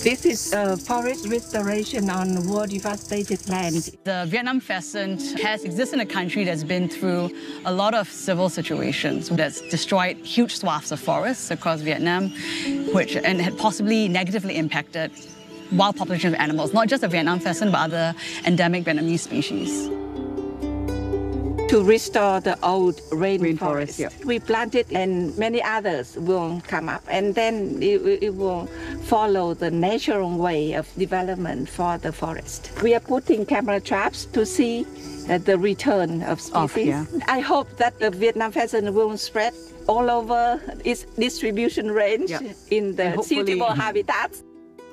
This is forest restoration on war devastated land. The Vietnam pheasant has existed in a country that's been through a lot of civil situations, that's destroyed huge swaths of forests across Vietnam, and had possibly negatively impacted wild population of animals, not just the Vietnam pheasant, but other endemic Vietnamese species. To restore the old rainforest. Yeah. We planted and many others will come up, and then it will follow the natural way of development for the forest. We are putting camera traps to see the return of species. I hope that the Vietnam pheasant will spread all over its distribution range in the suitable habitats.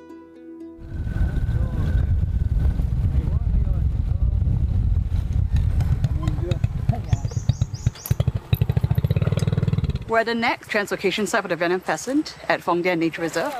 We're at the next translocation site for the Vietnam pheasant at Phong Dien Nature Reserve.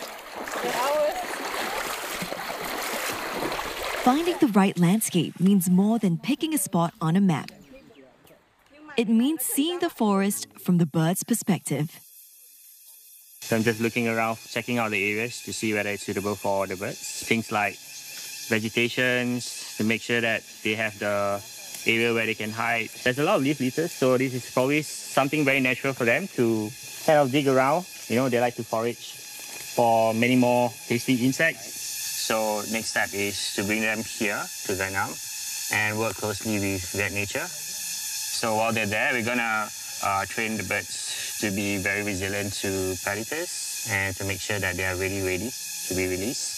Finding the right landscape means more than picking a spot on a map. It means seeing the forest from the bird's perspective. So I'm just looking around, checking out the areas to see whether it's suitable for the birds. Things like vegetations, to make sure that they have the area where they can hide. There's a lot of leaf litters, so this is probably something very natural for them to kind of dig around. You know, they like to forage for many more tasty insects. So next step is to bring them here to Vietnam and work closely with Vet Nature. So while they're there, we're gonna train the birds to be very resilient to predators and to make sure that they are really ready to be released.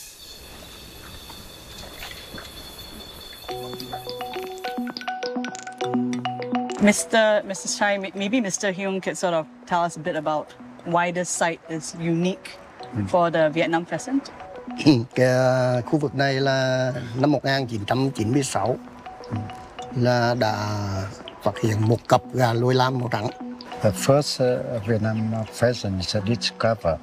Mr. Chai, maybe Mr. Hyung could sort of tell us a bit about why this site is unique for the Vietnam pheasant. Cái khu vực này là năm 1996 là đã phát hiện một cặp gà lôi lam màu trắng. The first Vietnam pheasant is discovered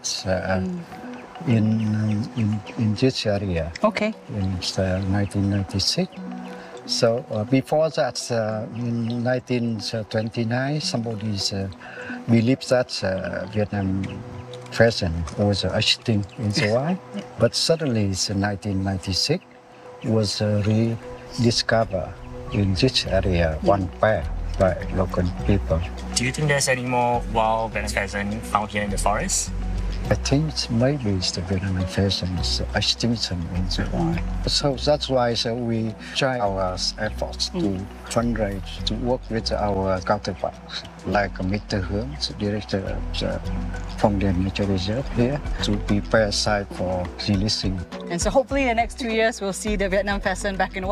in this area. Okay. In 1996. So before that, in 1929, somebody believed that Vietnam pheasant was extinct in the wild. But suddenly, in 1996, was rediscovered in this area, one pair by local people. Do you think there's any more wild Vietnam pheasant found here in the forest? I think maybe it's the Vietnam pheasant's extinction in the wild. So that's why we try our efforts to fundraise, to work with our counterparts, like Mr. Hướng, the director of the Phong Dien Nature Reserve here, to prepare site for releasing. And so hopefully in the next 2 years, we'll see the Vietnam pheasant back in